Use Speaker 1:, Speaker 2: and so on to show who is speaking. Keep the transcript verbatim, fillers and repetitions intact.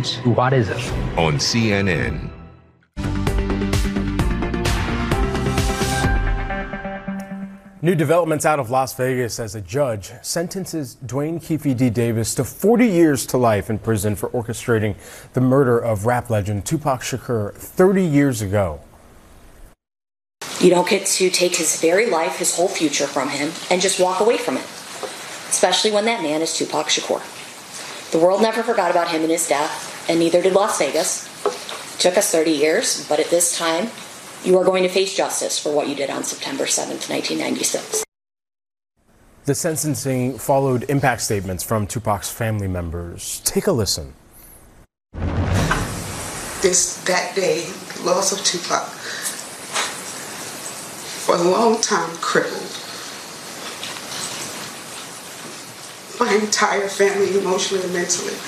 Speaker 1: News.
Speaker 2: What is it?
Speaker 1: On C N N.
Speaker 3: New developments out of Las Vegas as a judge sentences Dwayne Keefe D. Davis to forty years to life in prison for orchestrating the murder of rap legend Tupac Shakur thirty years ago.
Speaker 4: You don't get to take his very life, his whole future from him, and just walk away from it, especially when that man is Tupac Shakur. The world never forgot about him and his death, and neither did Las Vegas. It took us thirty years, but at this time, you are going to face justice for what you did on September seventh, nineteen ninety-six.
Speaker 3: The sentencing followed impact statements from Tupac's family members. Take a listen.
Speaker 5: This, that day, the loss of Tupac, for a long time crippled my entire family emotionally and mentally.